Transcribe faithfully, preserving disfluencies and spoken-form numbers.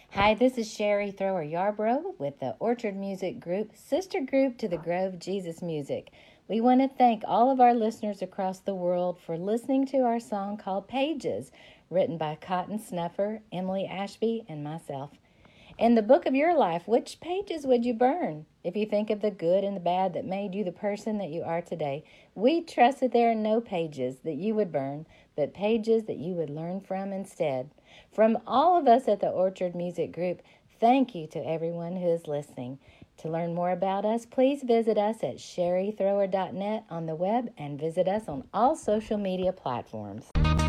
Hi, this is Sherry Thrower Yarbrough with the Orchard Music Group, sister group to the Grove Jesus Music. We want to thank all of our listeners across the world for listening to our song called Pages, written by Cotton Snuffer, Emily Ashby, and myself. In the book of your life, which pages would you burn? If you think of the good and the bad that made you the person that you are today, we trust that there are no pages that you would burn, but pages that you would learn from instead. From all of us at the Orchard Music Group, thank you to everyone who is listening. To learn more about us, please visit us at sherry thrower dot net on the web and visit us on all social media platforms.